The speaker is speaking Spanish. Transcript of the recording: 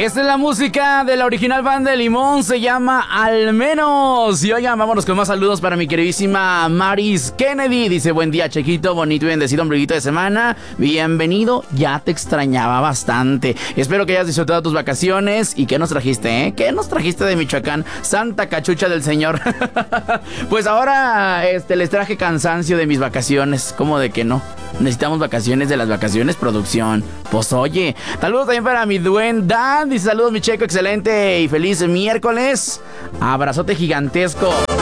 Esta es la música de la original banda de Limón, se llama Al Menos. Y oigan, vámonos con más saludos para mi queridísima Maris Kennedy. Dice, buen día, Chequito, bonito y bendecido ombliguito de semana. Bienvenido, ya te extrañaba bastante. Espero que hayas disfrutado tus vacaciones. ¿Y qué nos trajiste, ¿Qué nos trajiste de Michoacán? Santa cachucha del señor. Pues ahora les traje cansancio de mis vacaciones. ¿Cómo de que no? Necesitamos vacaciones de las vacaciones, producción. Pues oye, saludos también para mi buen Dan. Dice, saludos mi Checo, excelente y feliz miércoles. Abrazote gigantesco.